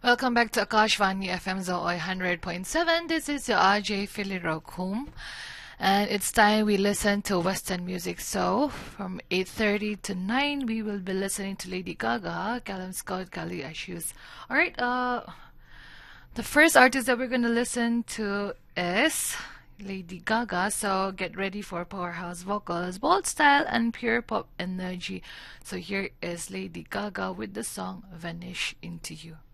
Welcome back to Akashvani FM Zooi 100.7. This is your RJ Filirokum. And it's time we listen to Western music. So, from 8:30 to 9, we will be listening to Lady Gaga, Callum Scott, Kali Ashes. Alright, the first artist that we're going to listen to is Lady Gaga. So, get ready for powerhouse vocals, bold style, and pure pop energy. So, here is Lady Gaga with the song Vanish Into You.